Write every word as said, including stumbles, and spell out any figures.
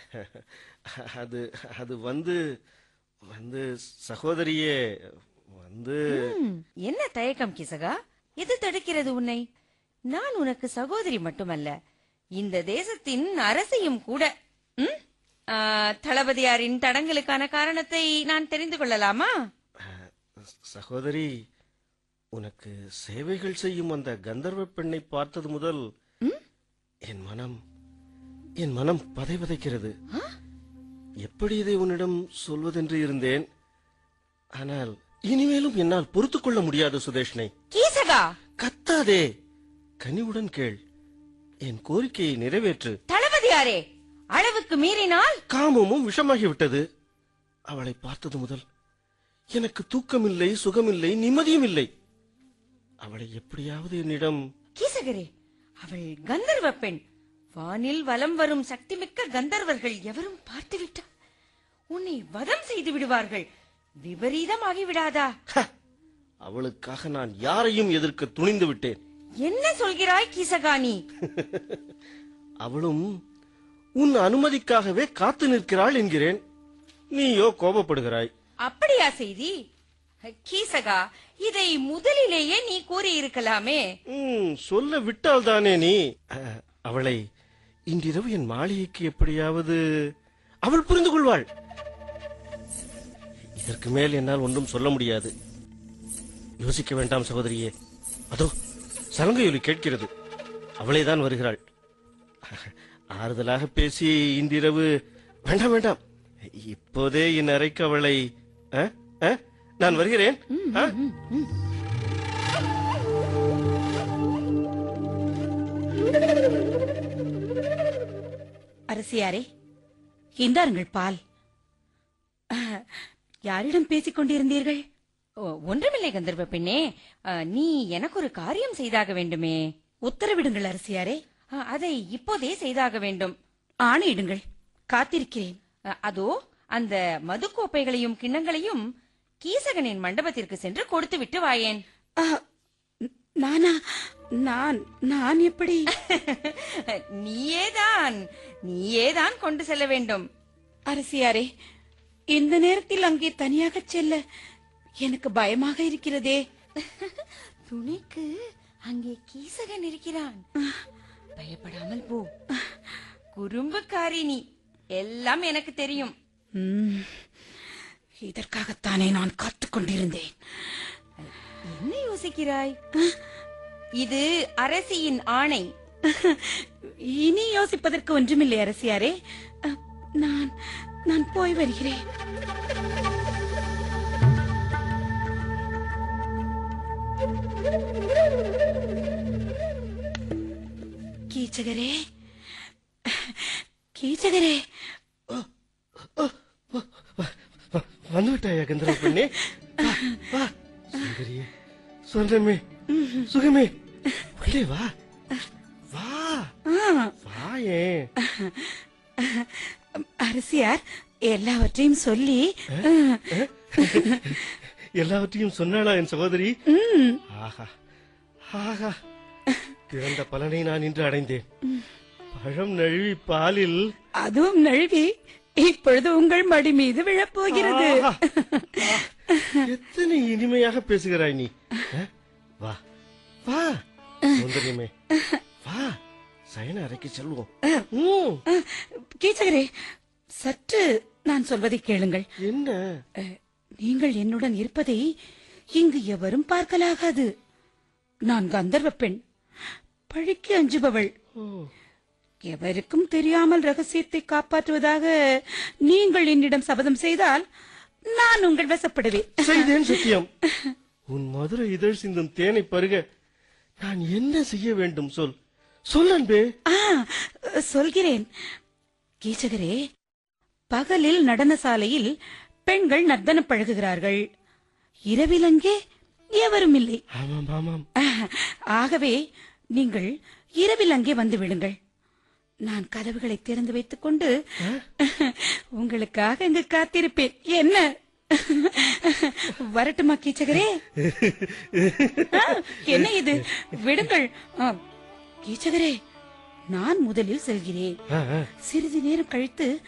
அது அது வந்து வந்து சகோதரியே வந்து ம், என்ன தயக்கம் கிசகா? எது தடுக்கிறது உன்னை? நான் உனக்கு சகோதரி மட்டுமல்ல, இந்த தேசத்தின் அரசியும் கூட. ம்? ஆ, தளபதியாரின் தடங்களுக்கான காரணத்தை நான் தெரிந்து கொள்ளலாமா? சகோதரி, உனக்கு சேவைகள் செய்யும் அந்த கந்தர்வ பெண்ணை பார்த்தது முதல் ம்? என் மனம் என் மனம் பதைபதைக்கிறது. எப்படி இதை உன்னிடம் சொல்வதென்று இருந்தேன். ஆனால் இனிமேலும் என்னால் பொறுத்துக் கொள்ள முடியாது சுதேஷ்னை. கீசகா, கத்தாதே, கனிவுடன் கேள். என் கோரிக்கையை நிறைவேற்று. தளபதியாரே, அளவுக்கு மீறினால் காமமும் விஷமாகிவிட்டது. அவளை பார்த்தது முதல் எனக்கு தூக்கமில்லை, சுகமில்லை, நிம்மதியும் இல்லை. அவளை எப்படியாவது என்னிடம்... கீசகரே, அவள் கந்தர்வ பெண். வானில் வலம் வரும் சக்திமிக்க கந்தர்வர்கள் எவரும் பார்த்துவிட்டால் உன்னை வதம் செய்து விடுவார்கள். விபரீதமாகி விடாதா? ஹ! அவளுக்காக நான் யாரையும் எதிர்க்க துணிந்து விட்டேன். என்ன சொல்கிறாய் கீசகானி? அவளும் உன் அனுமதிக்காகவே காத்து நிற்கிறாள் என்கிறேன். நீயோ கோபப்படுகிறாய். அப்படியா செய்தி? கீசகா, இதை முதலிலேயே நீ கூறியிருக்கலாமே. ம், சொல்ல விட்டால் தானே நீ. அஹ், அவளை இன்றிரவு என் மாளிகைக்கு எப்படியாவது அவள் புரிந்து கொள்வாள். இதற்கு மேல் என்னால் ஒன்றும் சொல்ல முடியாது. யோசிக்க வேண்டாம் சகோதரியே. அதோ சலங்கையொலி கேட்கிறது. அவளேதான் வருகிறாள். ஆறுதலாக பேசி இன்றிரவு... வேண்டாம் வேண்டாம், இப்போதே என் அறைக்கு அவளை... அஹ், அஹ், நான் வருகிறேன். அஹ்? அரசியாரே, இந்தாருங்கள் பால். அஹ், யாரிடம் பேசிக் கொண்டிருந்தீர்கள்? ஓ, ஒன்றுமில்லை கந்தர்வ பெண்ணே. ஆ, நீ எனக்கு ஒரு காரியம் செய்தாக வேண்டுமே. உத்தரவிடுங்கள் அரசியாரே. ஆ, அதை இப்போதே செய்தாக வேண்டும். ஆணையிடுங்கள், காத்திருக்கிறேன். ஆ, அதோ அந்த மது கோப்பைகளையும் கிண்ணங்களையும் கீசகனின் மண்டபத்திற்கு சென்று கொடுத்து விட்டு வாயேன். அஹ், நானா? நான் நான் எப்படி? நீயேதான் நீயேதான் கொண்டு செல்ல வேண்டும். அரசியாரே, இந்த நேரத்தில் அங்கே தனியாக செல்ல எனக்கு பயமாக இருக்கிறதே. துணைக்கு அங்கே கீசகன் இருக்கிறான். பயப்படாமல் போ. குறும்புக்காரி நீ. எல்லாம் எனக்கு தெரியும். ம், இதற்காகத்தானே நான் காத்துக் கொண்டிருந்தேன். என்ன யோசிக்கிறாய்? இது அரசியின் ஆணை. இனி யோசிப்பதற்கு ஒன்றுமில்லை அரசியாரே. அஹ், நான் நான் போய் வருகிறேன். கீச்சகரே, கீச்சகரே, வந்துவிட்டாயா கந்தர்வ பெண்ணே? வா, வா. சுந்தரியே, சொர்ணமே, சுகமே, உள்ளே வா. வா, ஆ, வாயே. அரசியார் எல்லாவற்றையும் சொல்லி எல்லாவற்றையும் சொன்னாளா என் சகோதரி? ம், ஆஹா, ஆஹா, பிறந்த பலனை நான் இன்று அடைந்தேன். பழம் நழுவி பாலில்... அதுவும் நழுவி இப்பொழுது உங்கள் மடி மீது விழப்போகிறது. ஆஹா, ஆ, எத்தனை இனிமையாக பேசுகிறாய் நீ. அஹ், வா, வா சுந்தரியமே, வா, சயன அறைக்கு செல்வோம். ம், கீச்சகரே, சற்று நான் சொல்வதை கேளுங்கள். என்ன? அஹ், நீங்கள் என்னுடன் இருப்பதை இங்கு எவரும் பார்க்கலாகாது. நான் கந்தர்வ பெண், பழிக்கு அஞ்சுபவள். ஓ, எவருக்கும் தெரியாமல் ரகசியத்தை காப்பாற்றுவதாக நீங்கள் என்னிடம் சபதம் செய்தால் நான் உங்கள் வசப்படுவேன். செய்தேன் சத்தியம். உன் மதுரை இதழ் சிந்தும் தேனை பருக நான் என்ன செய்ய வேண்டும்? சொல், சொல் அன்பே. ஆ, சொல்கிறேன். கீச்சகரே, பகலில் நடன சாலையில் பெண்கள் நர்த்தனம் பழகுகிறார்கள். இரவில் அங்கே எவரும் இல்லை. ஆமாம் ஆமாம். ஆகவே நீங்கள் இரவில் அங்கே வந்து விடுங்கள். நான் கதவுகளை திறந்து வைத்துக் கொண்டு உங்களுக்காக இங்கு காத்திருப்பேன். என்ன வரட்டுமா கீச்சகரே? ஆ, என்ன இது? விடுங்கள். ஆ, கீச்சகரே, நான் முதலில் செல்கிறேன். ஆ, ஆ. சிறிது நேரம் கழித்து